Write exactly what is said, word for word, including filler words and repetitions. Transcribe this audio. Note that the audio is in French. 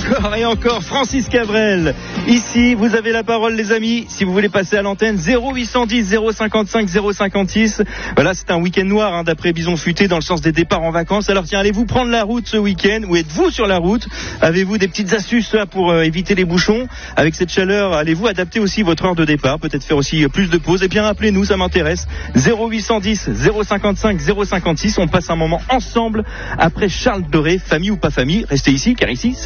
encore et encore Francis Cabrel. Ici, vous avez la parole, les amis. Si vous voulez passer à l'antenne, zéro huit cent dix, zéro cinquante-cinq, zéro cinquante-six. Voilà, c'est un week-end noir, hein, d'après Bison Futé, dans le sens des départs en vacances. Alors tiens, allez-vous prendre la route ce week-end ou êtes-vous sur la route? Avez-vous des petites astuces là, pour euh, éviter les bouchons? Avec cette chaleur, allez-vous adapter aussi votre heure de départ? Peut-être faire aussi euh, plus de pauses? Eh bien, appelez-nous, ça m'intéresse. zéro huit cent dix, zéro cinquante-cinq, zéro cinquante-six. On passe un moment ensemble après Charles Doré, famille ou pas famille. Restez ici, car ici, c'est